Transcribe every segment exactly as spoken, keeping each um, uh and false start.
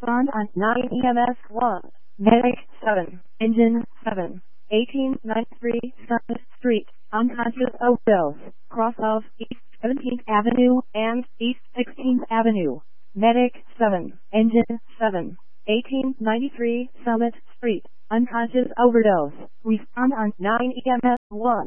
Respond on nine E M S one. Medic seven. Engine seven. eighteen ninety-three Summit Street. Unconscious overdose. Cross of East seventeenth Avenue and East sixteenth Avenue. Medic seven. Engine seven. eighteen ninety-three Summit Street. Unconscious overdose. Respond on nine E M S one.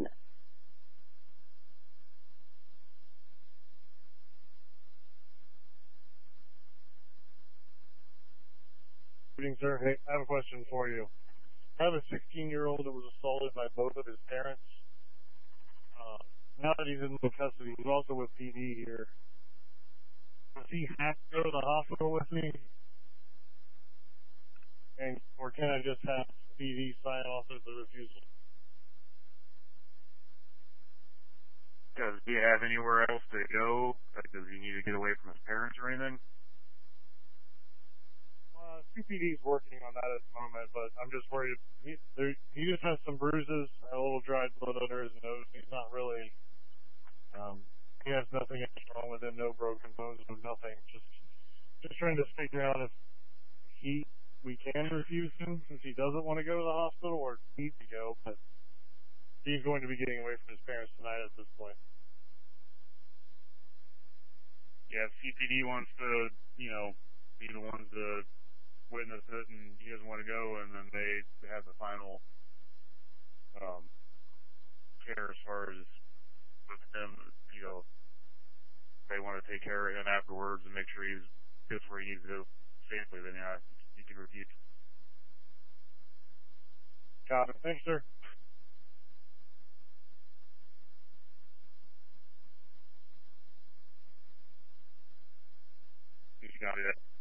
Good evening, sir. Hey, I have a question for you. I have a sixteen-year-old that was assaulted by both of his parents. Uh, now that he's in custody, he's also with P D here. Does he have to go to the hospital with me? And, or can I just have P D sign off as the refusal? Does he have anywhere else to go? Like, does he need to get away from his parents or anything? Uh, C P D's working on that at the moment, but I'm just worried. He, there, he just has some bruises, a little dried blood under his nose. He's not really, um, he has nothing else wrong with him, no broken bones, no nothing. Just, just trying to figure out if he, we can refuse him since he doesn't want to go to the hospital or needs to go, but he's going to be getting away from his parents tonight at this point. Yeah, if C P D wants to, you know, be the ones to witness it and he doesn't want to go, and then they have the final um, care as far as with him, you know, they want to take care of him afterwards and make sure he's gets where he needs to go safely, then yeah, you can refuse. Got it. Thanks, sir. You got it.